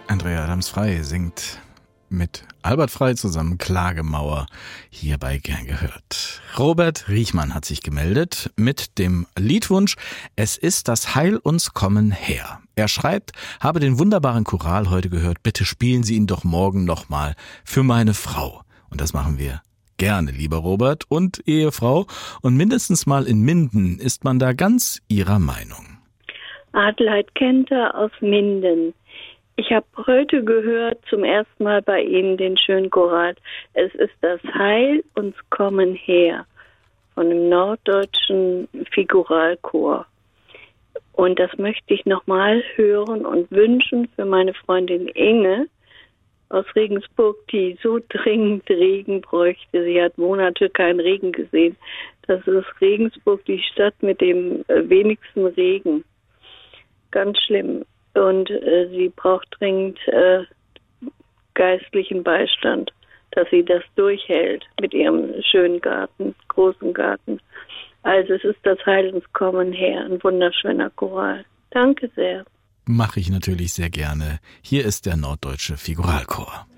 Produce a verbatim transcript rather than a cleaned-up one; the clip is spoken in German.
Andrea Adams-Frei singt mit Albert Frei zusammen Klagemauer, hier bei Gern gehört. Robert Riechmann hat sich gemeldet mit dem Liedwunsch Es ist das Heil uns kommen her. Er schreibt, habe den wunderbaren Choral heute gehört, bitte spielen Sie ihn doch morgen nochmal für meine Frau. Und das machen wir gerne, lieber Robert und Ehefrau. Und mindestens mal in Minden ist man da ganz Ihrer Meinung. Adelheid Kenter aus Minden. Ich habe heute gehört, zum ersten Mal bei Ihnen den schönen Choral. Es ist das Heil uns kommen her von dem norddeutschen Figuralchor. Und das möchte ich nochmal hören und wünschen für meine Freundin Inge aus Regensburg, die so dringend Regen bräuchte. Sie hat Monate keinen Regen gesehen. Das ist Regensburg, die Stadt mit dem wenigsten Regen. Ganz schlimm. Und äh, sie braucht dringend äh, geistlichen Beistand, dass sie das durchhält mit ihrem schönen Garten, großen Garten. Also es ist das Heil uns kommen her, ein wunderschöner Choral. Danke sehr. Mache ich natürlich sehr gerne. Hier ist der Norddeutsche Figuralchor.